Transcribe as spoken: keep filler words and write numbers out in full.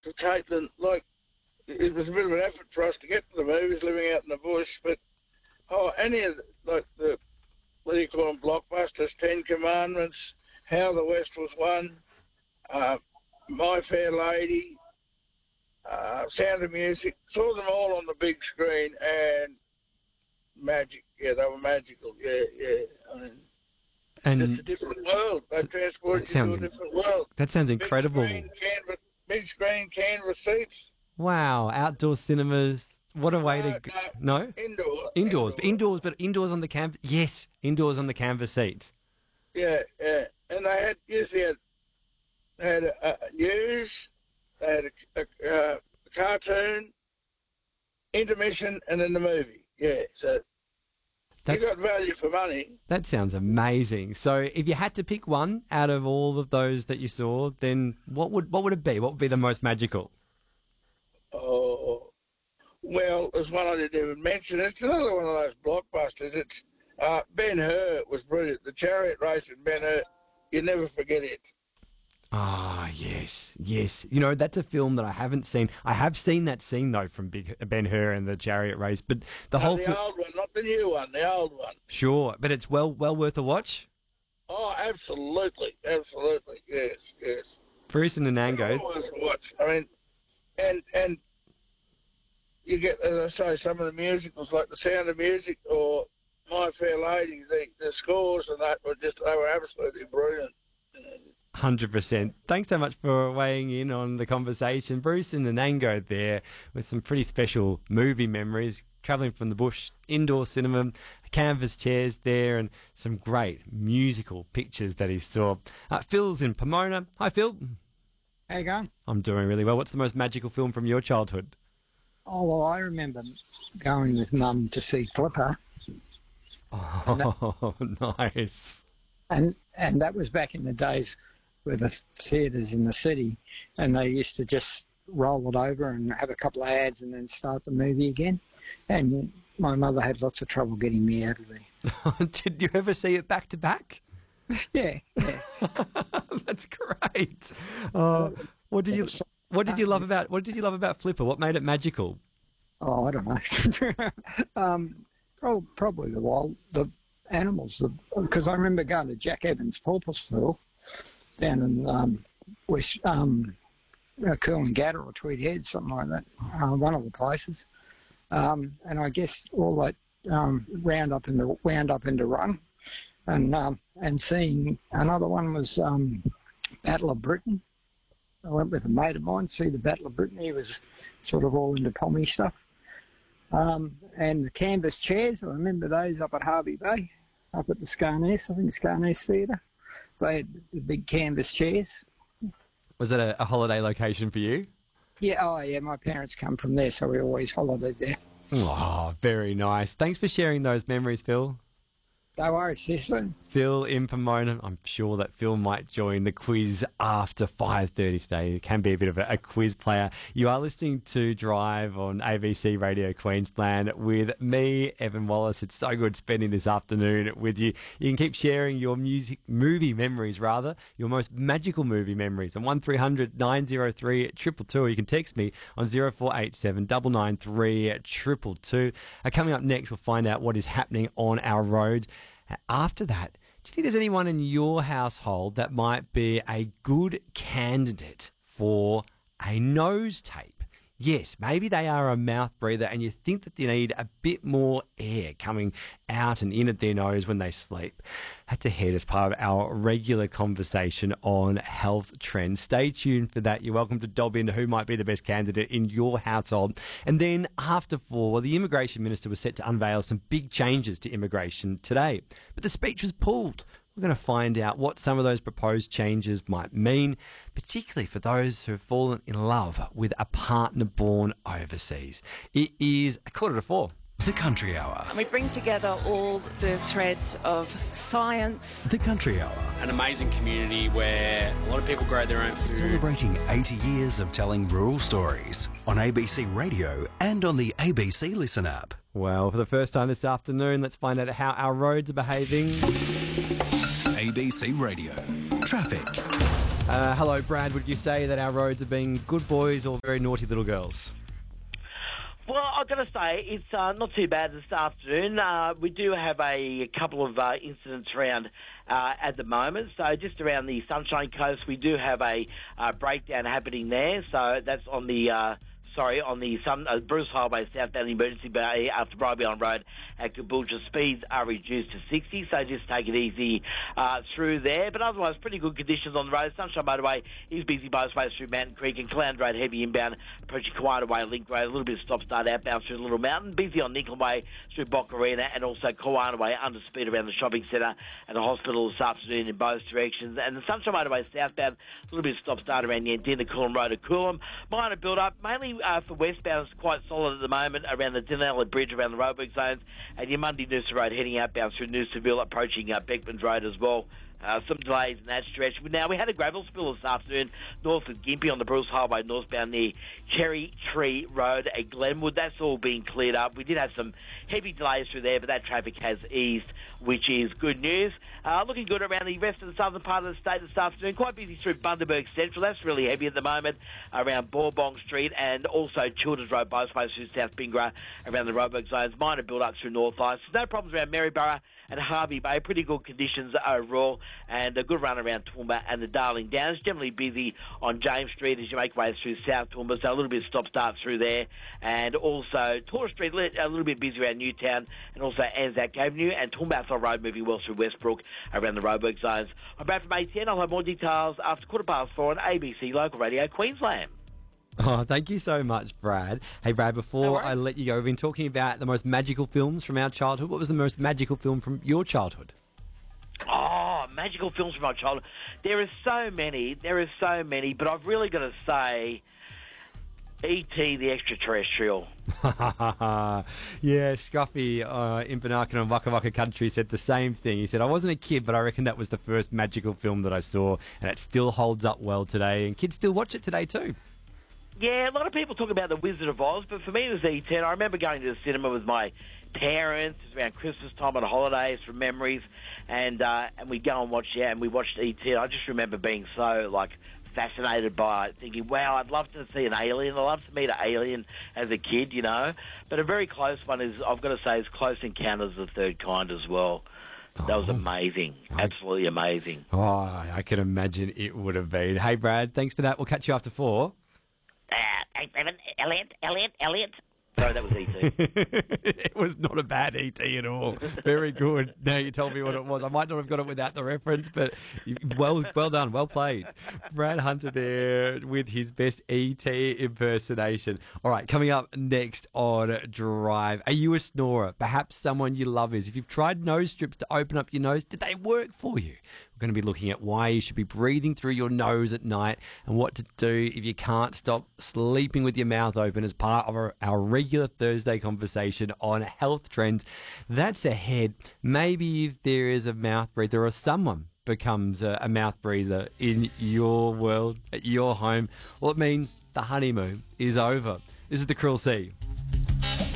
to Caitlin, like, it was a bit of an effort for us to get to the movies, living out in the bush, but, oh, any of the, like the, what do you call them, blockbusters, Ten Commandments, How the West Was Won, uh, My Fair Lady, uh, Sound of Music, saw them all on the big screen, and magic, yeah, they were magical, yeah, yeah. I mean, and just a different world. They transported you to a different world. That sounds incredible. Big screen, canvas, big screen canvas seats. Wow, outdoor cinemas. What a way No, to... no, No? Indoor. Indoors, but indoors, but indoors on the canvas. Yes, indoors on the canvas seats. Yeah, yeah. And they had, yes, they had, they had a, a news, they had a, a, uh, a cartoon, intermission, and then the movie. Yeah, so That's, you got value for money. that sounds amazing. So if you had to pick one out of all of those that you saw, then what would what would it be? What would be the most magical? Oh, well, there's one I didn't even mention. It's another one of those blockbusters. It's uh, Ben-Hur was brilliant. The chariot race in Ben-Hur, you never forget it. Ah, yes, yes. You know, that's a film that I haven't seen. I have seen that scene, though, from Big Ben-Hur and the chariot race, but the No, whole... the fi- old one, not the new one, the old one. Sure, but it's well well worth a watch. Oh, absolutely, absolutely, yes, yes. Bruce and Anango. Always watch. I mean, and and you get, as I say, some of the musicals like The Sound of Music or My Fair Lady. The the scores and that were just they were absolutely brilliant. one hundred percent. Thanks so much for weighing in on the conversation. Bruce and Anango there with some pretty special movie memories, travelling from the bush, indoor cinema, canvas chairs there, and some great musical pictures that he saw. Uh, Phil's in Pomona. Hi, Phil. How you going? I'm doing really well. What's the most magical film from your childhood? Oh, well, I remember going with Mum to see Flipper, Oh, nice. and and that was back in the days with the theatres in the city, and they used to just roll it over and have a couple of ads and then start the movie again. And my mother had lots of trouble getting me out of there. Did you ever see it back to back? Yeah, yeah. That's great. Uh, what did you What did you love about What did you love about Flipper? What made it magical? Oh, I don't know. um, prob- probably the wild, the animals. Because I remember going to Jack Evans' Porpoiseville down in um, West um, uh, Coolangatta or Tweed Head, something like that. Uh, one of the places. Um, and I guess all that um, round up into wound up into Run, and um, and seeing another one was um, Battle of Britain. I went with a mate of mine to see the Battle of Britain. He was sort of all into Pommy stuff. Um, and the canvas chairs, I remember those up at Harvey Bay, up at the Scarness, I think Scarness Theatre. They had the big canvas chairs. Was it a, a holiday location for you? Yeah, oh yeah, my parents come from there, so we always holidayed there. Oh, very nice. Thanks for sharing those memories, Phil. No worries, seriously. Phil in Pomona. I'm sure that Phil might join the quiz after five thirty today. It can be a bit of a, a quiz player. You are listening to Drive on A B C Radio Queensland with me, Evan Wallace. It's so good spending this afternoon with you. You can keep sharing your music, movie memories, rather, your most magical movie memories on one three hundred nine oh three two two two. You can text me on zero four eight seven nine nine three two two two. Uh, coming up next, we'll find out what is happening on our roads. After that, do you think there's anyone in your household that might be a good candidate for a nose tape? Yes, maybe they are a mouth breather and you think that they need a bit more air coming out and in at their nose when they sleep. That's ahead as part of our regular conversation on health trends. Stay tuned for that. You're welcome to dob in who might be the best candidate in your household. And then after four, well, the Immigration Minister was set to unveil some big changes to immigration today. But the speech was pulled. We're going to find out what some of those proposed changes might mean, particularly for those who have fallen in love with a partner born overseas. It is a quarter to four. The Country Hour. We bring together all the threads of science. The Country Hour. An amazing community where a lot of people grow their own food. Celebrating eighty years of telling rural stories on A B C Radio and on the A B C Listen app. Well, for the first time this afternoon, let's find out how our roads are behaving. A B C Radio. Traffic. Uh, hello, Brad. Would you say that our roads are being good boys or very naughty little girls? Well, I've got to say, it's uh, not too bad this afternoon. Uh, we do have a, couple of uh, incidents around uh, at the moment. So just around the Sunshine Coast, we do have a uh, breakdown happening there. So that's on the... Uh, Sorry, on the Sun, uh, Bruce Highway southbound Emergency Bay after Bribeyond Road at Caboolture, speeds are reduced to sixty, so just take it easy uh, through there. But otherwise, pretty good conditions on the road. Sunshine Motorway is busy both ways through Mountain Creek, and Clown Road heavy inbound approaching Kawana Way, Link Road, a little bit of stop-start outbound through Little Mountain. Busy on Nickel Way through Bock Arena, and also Kawana Way under speed around the shopping centre and the hospital this afternoon in both directions. And the Sunshine Motorway southbound, a little bit of stop-start around the Yandina Coolum Road at Coolum. Minor build-up, mainly Uh, for westbound, it's quite solid at the moment around the Denella Bridge, around the roadwork zones, and your Monday Noosa Road heading outbound through Noosaville, approaching uh, Beckman's Road as well. Uh, some delays in that stretch. Now, we had a gravel spill this afternoon north of Gympie on the Bruce Highway northbound near Cherry Tree Road at Glenwood. That's all been cleared up. We did have some heavy delays through there, but that traffic has eased, which is good news. Uh, looking good around the rest of the southern part of the state this afternoon. Quite busy through Bundaberg Central. That's really heavy at the moment around Bourbon Street, and also Childers Road, both ways through South Bingra around the roadwork zones. Minor build-up through North Ice. No problems around Maryborough and Harvey Bay. Pretty good conditions overall, and a good run around Toowoomba and the Darling Downs. Generally busy on James Street as you make way through South Toowoomba, so a little bit of stop-start through there. And also Torres Street, a little bit busy around Newtown, and also Anzac Avenue, and Toowoomba Athol Road moving well through Westbrook around the roadwork zones. I'm Brad from A T N. I'll have more details after quarter past four on A B C Local Radio Queensland. Oh, thank you so much, Brad. Hey, Brad, before No I let you go, we've been talking about the most magical films from our childhood. What was the most magical film from your childhood? Oh, magical films from my childhood. There are so many. There are so many, but I've really got to say E T the Extraterrestrial. Yeah, Scruffy uh, in Banaka and Waka Waka Country said the same thing. He said, I wasn't a kid, but I reckon that was the first magical film that I saw, and it still holds up well today, and kids still watch it today too. Yeah, a lot of people talk about The Wizard of Oz, but for me it was E T. I remember going to the cinema with my parents. It was around Christmas time on holidays from memories, and uh, and we'd go and watch, yeah, and we watched E T. I just remember being so, like, fascinated by it, thinking, wow, I'd love to see an alien. I'd love to meet an alien as a kid, you know. But a very close one is, I've got to say, is Close Encounters of the Third Kind as well. That was amazing. Absolutely amazing. Oh, I can imagine it would have been. Hey, Brad, thanks for that. We'll catch you after four. Uh, eight, seven, Elliot, Elliot, Elliot. Sorry, that was E T. It was not a bad E T at all. Very good. Now you told me what it was. I might not have got it without the reference, but well well done, well played. Brad Hunter there with his best E T impersonation. All right, coming up next on Drive. Are you a snorer? Perhaps someone you love is. If you've tried nose strips to open up your nose, did they work for you? We're going to be looking at why you should be breathing through your nose at night and what to do if you can't stop sleeping with your mouth open as part of our, our regular Thursday conversation on health trends. That's ahead. Maybe if there is a mouth breather or someone becomes a, a mouth breather in your world, at your home, well, it means the honeymoon is over. This is the Cruel Sea.